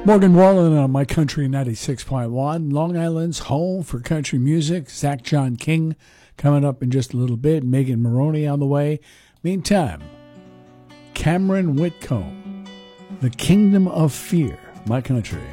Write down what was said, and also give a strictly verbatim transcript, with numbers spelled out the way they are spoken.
Morgan Wallen on My Country ninety-six point one, Long Island's home for country music. Zach John King coming up in just a little bit. Megan Maroney on the way. Meantime, Cameron Whitcomb, The Kingdom of Fear, My Country.